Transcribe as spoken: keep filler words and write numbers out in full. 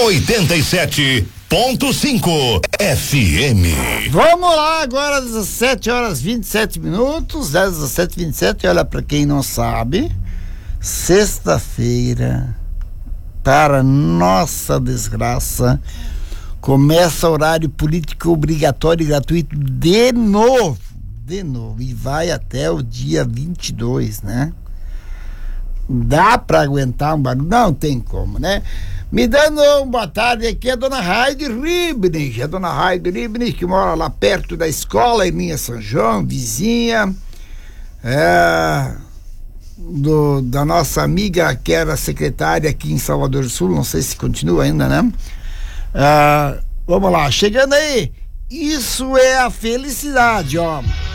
oitenta e sete ponto cinco F M. Vamos lá, agora dezessete horas vinte e sete minutos, dezessete e vinte e sete. Olha, para quem não sabe, sexta-feira, para nossa desgraça, começa horário político obrigatório e gratuito de novo, de novo, e vai até o dia vinte e dois, né? Dá para aguentar um barulho? Não tem como, né? Me dando uma boa tarde aqui a dona Raide Ribnich, a dona Raide Ribnich, que mora lá perto da escola, em linha São João, vizinha, é, do, da nossa amiga que era secretária aqui em Salvador do Sul, não sei se continua ainda, né? É, vamos lá, chegando aí, isso é a felicidade, ó.